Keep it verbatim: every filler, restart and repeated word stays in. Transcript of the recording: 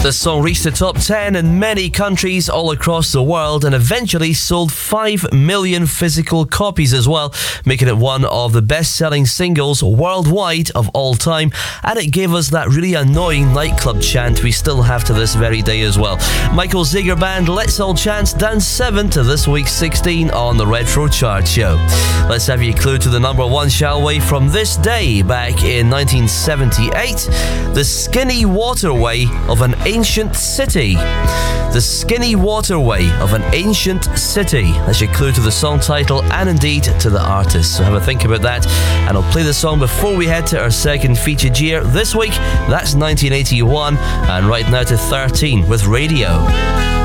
The song reached the top ten in many countries all across the world and eventually sold five million physical copies as well, making it one of the best-selling singles worldwide of all time. And it gave us that really annoying nightclub chant we still have to this very day as well. Michael Zager Band, Let's All Chant, down seven to this week's sixteen on the Retro Chart Show. Let's have you a clue to the number one, shall we? From this day back in nineteen seventy-eight, the skinny waterway of an ancient city. The skinny waterway of an ancient city. That's your clue to the song title and indeed to the artist. So have a think about that, and I'll play the song before we head to our second featured year this week. That's nineteen eighty-one, and right now to thirteen with Radio.